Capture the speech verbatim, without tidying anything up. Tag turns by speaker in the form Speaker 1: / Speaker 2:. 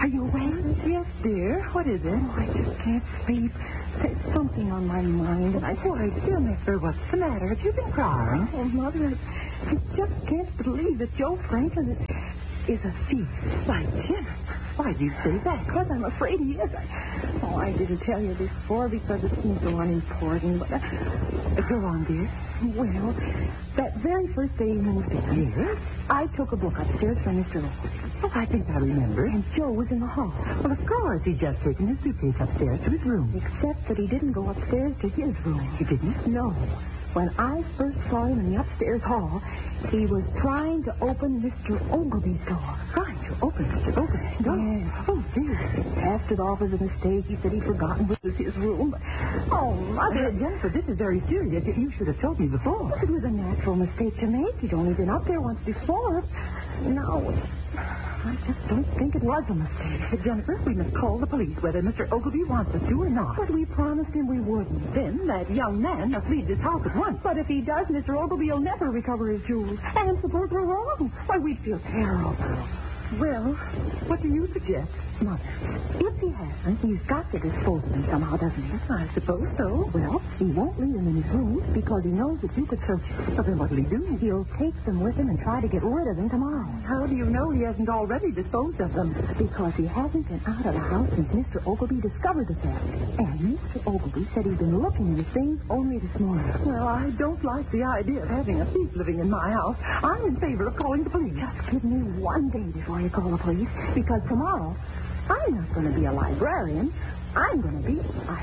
Speaker 1: Are you awake?
Speaker 2: Yes, dear. What is it?
Speaker 1: Oh, I just can't sleep. There's something on my mind, and I...
Speaker 2: Why, dear mister, what's the matter? Have you been crying?
Speaker 1: Oh, Mother, I, I just can't believe that Joe Franklin is, is a thief.
Speaker 2: Why, Jim, why'd you say that?
Speaker 1: Because I'm afraid he is. I, oh, I didn't tell you before because it seems so unimportant, but... Uh,
Speaker 2: Go on, dear.
Speaker 1: Well, that very first day he moved in...
Speaker 2: Yes?
Speaker 1: I took a book upstairs from Mister Oakley.
Speaker 2: Oh, I think I remember.
Speaker 1: And Joe was in the hall.
Speaker 2: Well, of course. He'd just taken his suitcase upstairs to his room.
Speaker 1: Except that he didn't go upstairs to his room.
Speaker 2: He didn't?
Speaker 1: No. When I first saw him in the upstairs hall, he was trying to open Mister Ogilvy's door.
Speaker 2: Trying to open Mister Ogilvy's door?
Speaker 1: Yes.
Speaker 2: Oh, dear.
Speaker 1: Passed it off as a mistake. He said he'd forgotten this was his room. But, oh, Mother.
Speaker 2: Uh, Jennifer, this is very serious. You should have told me before.
Speaker 1: It was a natural mistake to make. He'd only been up there once before. Now, I just don't think it was a mistake.
Speaker 2: Uh, Jennifer, we must call the police whether Mister Ogilvy wants us to or not.
Speaker 1: But we promised him we wouldn't.
Speaker 2: Then that young man must leave this house at once.
Speaker 1: But if he does, Mister Ogilvy will never recover his jewels. And suppose we're wrong. Why, we'd feel terrible.
Speaker 2: Well, what do you suggest?
Speaker 1: Mother, if he hasn't, he's got to dispose of them somehow, doesn't he?
Speaker 2: I suppose so.
Speaker 1: Well, he won't leave them in his room because he knows that you could search them.
Speaker 2: Well, then what'll he do?
Speaker 1: He'll take them with him and try to get rid of them tomorrow.
Speaker 2: How do you know he hasn't already disposed of them?
Speaker 1: Because he hasn't been out of the house since Mister Ogilvy discovered the theft. And Mister Ogilvy said he'd been looking in his things only this morning.
Speaker 2: Well, I don't like the idea of having a thief living in my house. I'm in favor of calling the police.
Speaker 1: Just give me one day before you call the police, because tomorrow I'm not going to be a librarian. I'm going to be a